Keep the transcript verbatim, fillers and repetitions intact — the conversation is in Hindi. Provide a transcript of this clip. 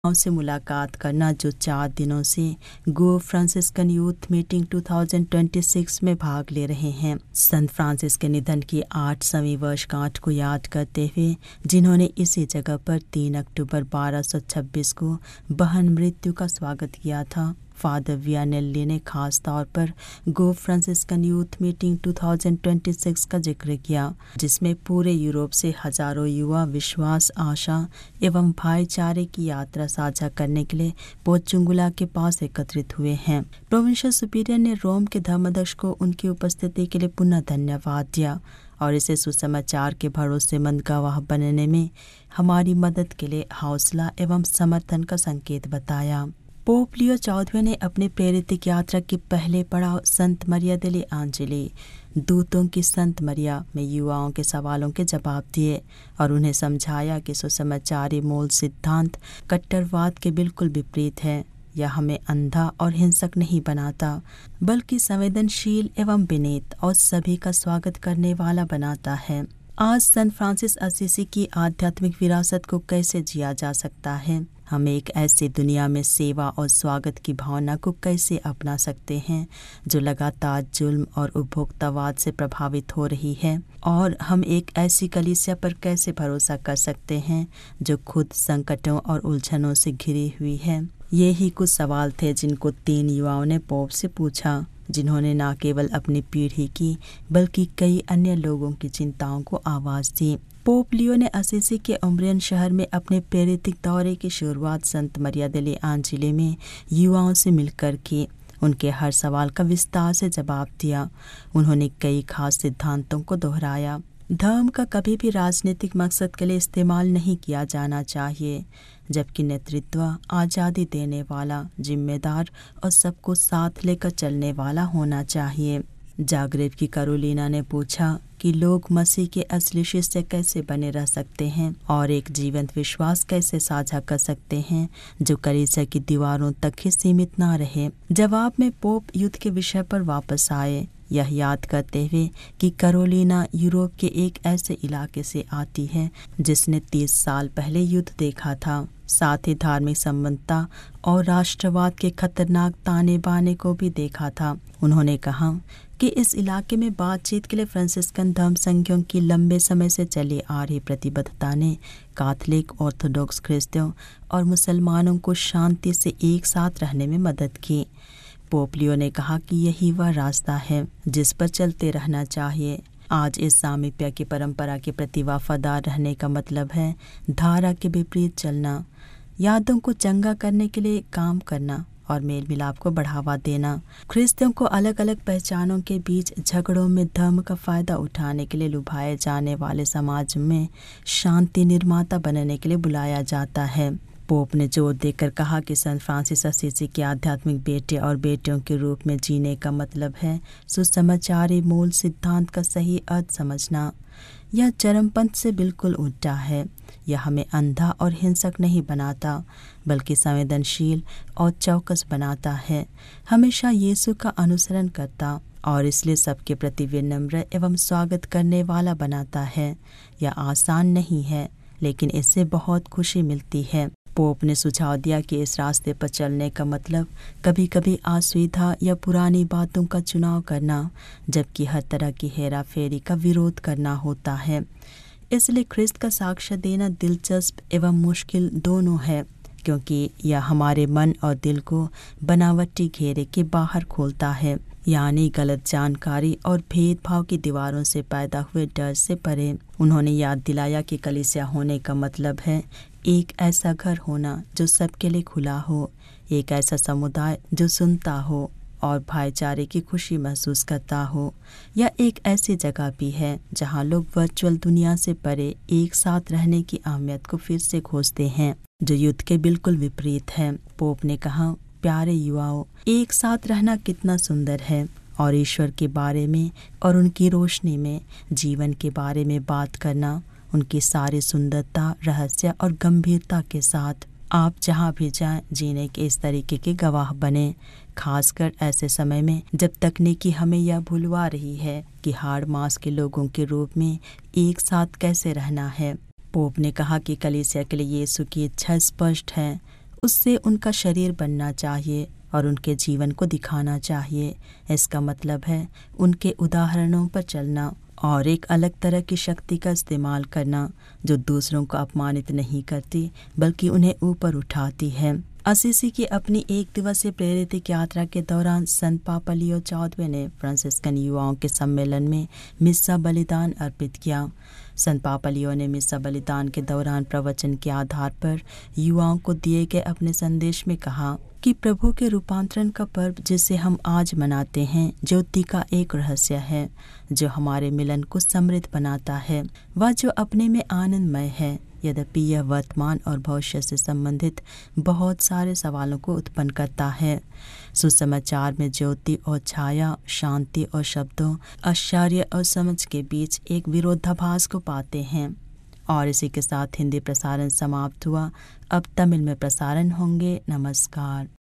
से मुलाकात करना जो चार दिनों से गो फ्रांसिस्कन यूथ मीटिंग दो हज़ार छब्बीस में भाग ले रहे हैं। संत फ्रांसिस के निधन की आठवीं वर्षगांठ को याद करते हुए जिन्होंने इसी जगह पर तीन अक्टूबर बारह सौ छब्बीस को बहन मृत्यु का स्वागत किया था, फादर वियानेल्ली ने खास तौर पर गो फ्रांसिस्कन यूथ मीटिंग दो हज़ार छब्बीस का जिक्र किया, जिसमें पूरे यूरोप से हजारों युवा विश्वास, आशा एवं भाईचारे की यात्रा साझा करने के लिए पोचुंगुला के पास एकत्रित हुए हैं। प्रोविंशियल सुपीरियर ने रोम के धर्माध्यक्ष को उनकी उपस्थिति के लिए पुनः धन्यवाद दिया और इसे सुसमाचार के भरोसेमंद गवाह बनने में हमारी मदद के लिए हौसला एवं समर्थन का संकेत बताया। पोप लियो चौदहवें ने अपने प्रेरित यात्रा के पहले पड़ाव संत मरिया देले आंजेली दूतों की संत मरिया में युवाओं के सवालों के जवाब दिए और उन्हें समझाया कि सुसमाचारी मूल सिद्धांत कट्टरवाद के बिल्कुल विपरीत है। यह हमें अंधा और हिंसक नहीं बनाता, बल्कि संवेदनशील एवं विनीत और सभी का स्वागत करने वाला बनाता है। आज संत फ्रांसिस असीसी की आध्यात्मिक विरासत को कैसे जिया जा सकता है? हम एक ऐसी दुनिया में सेवा और स्वागत की भावना को कैसे अपना सकते हैं जो लगातार जुल्म और उपभोक्तावाद से प्रभावित हो रही है? और हम एक ऐसी कलीसिया पर कैसे भरोसा कर सकते हैं जो खुद संकटों और उलझनों से घिरी हुई है? ये ही कुछ सवाल थे जिनको तीन युवाओं ने पोप से पूछा, जिन्होंने न केवल अपनी पीढ़ी की बल्कि कई अन्य लोगों की चिंताओं को आवाज दी। पोप लियो ने असीसी के उम्ब्रियन शहर में अपने प्रेरित दौरे की शुरुआत संत मरिया देले आंजेली में युवाओं से मिलकर की। उनके हर सवाल का विस्तार से जवाब दिया। उन्होंने कई खास सिद्धांतों को दोहराया। धर्म का कभी भी राजनीतिक मकसद के लिए इस्तेमाल नहीं किया जाना चाहिए, जबकि नेतृत्व आज़ादी देने वाला, जिम्मेदार और सबको साथ लेकर चलने वाला होना चाहिए। जागरेब की कैरोलिना ने पूछा कि लोग मसीह के असली शिष्य कैसे बने रह सकते हैं और एक जीवंत विश्वास कैसे साझा कर सकते हैं जो कलीसिया की दीवारों तक ही सीमित ना रहे। जवाब में पोप युद्ध के विषय पर वापस आए, यह याद करते हुए कि कैरोलिना यूरोप के एक ऐसे इलाके से आती है जिसने तीस साल पहले युद्ध देखा था, साथ ही धार्मिक संबंधता और राष्ट्रवाद के खतरनाक ताने बाने को भी देखा था। उन्होंने कहा कि इस इलाके में बातचीत के लिए फ्रांसिस्कन धर्म संघों की लंबे समय से चली आ रही प्रतिबद्धता ने कैथोलिक, ऑर्थोडॉक्स ख्रिस्तियों और मुसलमानों को शांति से एक साथ रहने में मदद की। पोप लियो ने कहा कि यही वह रास्ता है जिस पर चलते रहना चाहिए। आज इस सामीप्य की परंपरा के प्रति वफादार रहने का मतलब है धारा के विपरीत चलना, यादों को चंगा करने के लिए काम करना और मेल मिलाप को बढ़ावा देना। ख्रिस्तियों को अलग अलग पहचानों के बीच झगड़ों में धर्म का फायदा उठाने के लिए लुभाए जाने वाले समाज में शांति निर्माता बनने के लिए बुलाया जाता है। पोप ने जोर देकर कहा कि संत फ्रांसिस असीसी के आध्यात्मिक बेटे और बेटियों के रूप में जीने का मतलब है सुसमाचारी मूल सिद्धांत का सही अर्थ समझना। यह चरमपंथ से बिल्कुल उल्टा है। यह हमें अंधा और हिंसक नहीं बनाता, बल्कि संवेदनशील और चौकस बनाता है, हमेशा यीशु का अनुसरण करता और इसलिए सबके प्रति विनम्र एवं स्वागत करने वाला बनाता है। यह आसान नहीं है, लेकिन इससे बहुत खुशी मिलती है। पोप ने सुझाव दिया कि इस रास्ते पर चलने का मतलब कभी कभी असुविधा या पुरानी बातों का चुनाव करना, जबकि हर तरह की हेरा फेरी का विरोध करना होता है। इसलिए ख्रिस्त का साक्ष्य देना दिलचस्प एवं मुश्किल दोनों है, क्योंकि यह हमारे मन और दिल को बनावटी घेरे के बाहर खोलता है, यानी गलत जानकारी और भेदभाव की दीवारों से पैदा हुए डर से परे। उन्होंने याद दिलाया कि कलीसिया होने का मतलब है एक ऐसा घर होना जो सबके लिए खुला हो, एक ऐसा समुदाय जो सुनता हो और भाईचारे की खुशी महसूस करता हो। यह एक ऐसी जगह भी है जहां लोग वर्चुअल दुनिया से परे एक साथ रहने की अहमियत को फिर से खोजते हैं, जो युद्ध के बिल्कुल विपरीत है। पोप ने कहा, प्यारे युवाओं, एक साथ रहना कितना सुंदर है और ईश्वर के बारे में और उनकी रोशनी में जीवन के बारे में बात करना, उनकी सारी सुंदरता, रहस्य और गंभीरता के साथ। आप जहाँ भी जाएं, जीने के इस तरीके के गवाह बने, खासकर ऐसे समय में जब तकनीकी हमें यह भुलवा रही है कि हाड़ मास के लोगों के रूप में एक साथ कैसे रहना है। पोप ने कहा कि कलीसिया के लिए यीशु की इच्छा स्पष्ट है। उससे उनका शरीर बनना चाहिए और उनके जीवन को दिखाना चाहिए। इसका मतलब है उनके उदाहरणों पर चलना और एक अलग तरह की शक्ति का इस्तेमाल करना जो दूसरों को अपमानित नहीं करती बल्कि उन्हें ऊपर उठाती है। असीसी की अपनी एक दिवसीय प्रेरित यात्रा के दौरान संत पापा लियो चौदहवें ने फ्रांसिस्कन युवाओं के सम्मेलन में मिस्सा बलिदान अर्पित किया। संत पापा लियो ने मिस्सा बलिदान के दौरान प्रवचन के आधार पर युवाओं को दिए गए अपने संदेश में कहा कि प्रभु के रूपांतरण का पर्व जिसे हम आज मनाते हैं ज्योति का एक रहस्य है जो हमारे मिलन को समृद्ध बनाता है, वह जो अपने में आनंदमय है। यद्यपि यह वर्तमान और भविष्य से संबंधित बहुत सारे सवालों को उत्पन्न करता है। सुसमाचार में ज्योति और छाया, शांति और शब्दों, आश्चर्य और समझ के बीच एक विरोधाभास को पाते हैं। और इसी के साथ हिंदी प्रसारण समाप्त हुआ। अब तमिल में प्रसारण होंगे। नमस्कार।